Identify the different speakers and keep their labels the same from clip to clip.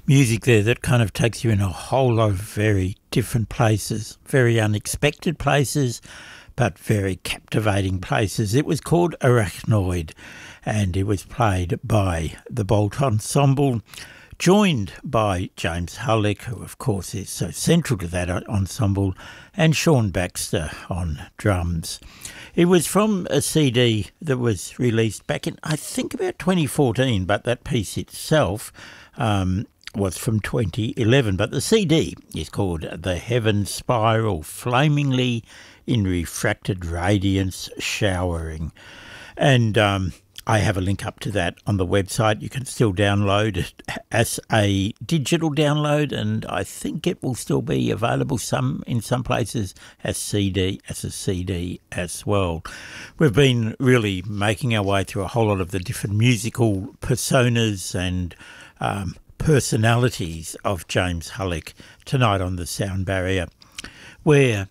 Speaker 1: Music there that kind of takes you in a whole lot of very different places, very unexpected places, but very captivating places. It was called Arachnoid, and it was played by the Bolt Ensemble, joined by James Hullick, who of course is so central to that ensemble, and Sean Baxter on drums. It was from a CD that was released back in, I think, about 2014, but that piece itself was from 2011. But the CD is called The Heaven Spiral, Flamingly in Refracted Radiance Showering. And I have a link up to that on the website. You can still download it as a digital download, and I think it will still be available in some places as a CD as well. We've been really making our way through a whole lot of the different musical personas and personalities of James Hullick tonight on the Sound Barrier, where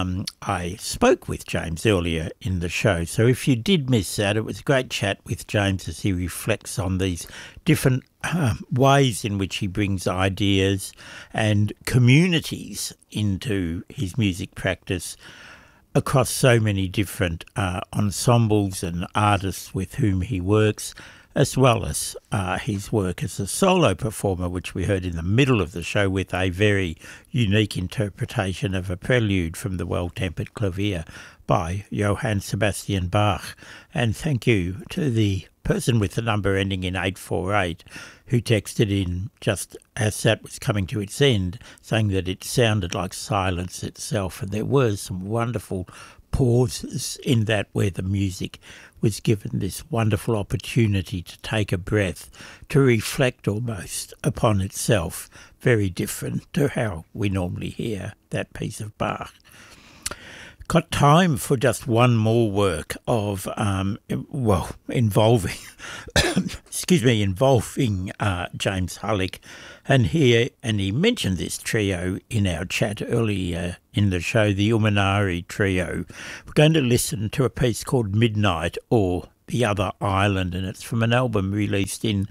Speaker 1: I spoke with James earlier in the show. So if you did miss that, it was a great chat with James as he reflects on these different ways in which he brings ideas and communities into his music practice across so many different ensembles and artists with whom he works, as well as his work as a solo performer, which we heard in the middle of the show with a very unique interpretation of a prelude from the Well-Tempered Clavier by Johann Sebastian Bach. And thank you to the person with the number ending in 848 who texted in just as that was coming to its end, saying that it sounded like silence itself, and there were some wonderful pauses in that where the music was given this wonderful opportunity to take a breath, to reflect almost upon itself, very different to how we normally hear that piece of Bach. Got time for just one more work of, involving James Hullick. And he mentioned this trio in our chat earlier in the show, the Umanari Trio. We're going to listen to a piece called Midnight or The Other Island, and it's from an album released in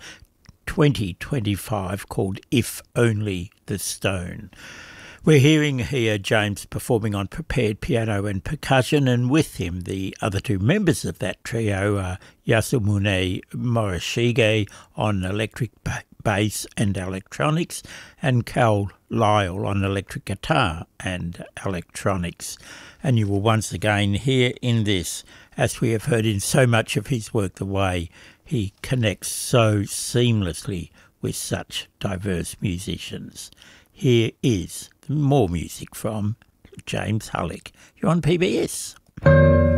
Speaker 1: 2025 called If Only the Stone. We're hearing here James performing on prepared piano and percussion, and with him the other two members of that trio are Yasumune Morishige on electric bass and electronics, and Cal Lyle on electric guitar and electronics. And you will once again hear in this, as we have heard in so much of his work, the way he connects so seamlessly with such diverse musicians. Here is more music from James Hullick. You're on PBS.